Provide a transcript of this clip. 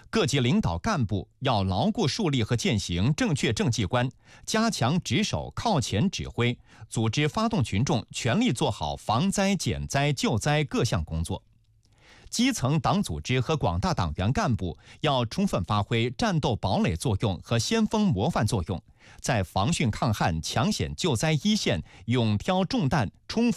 各级领导干部要牢固树立和践行正确政绩观，加强值守靠前指挥，组织发动群众全力做好防灾减灾救灾各项工作。基层党组织和广大党员干部要充分发挥战斗堡垒作用和先锋模范作用，在防汛抗旱、抢险救灾一线勇挑重担，冲锋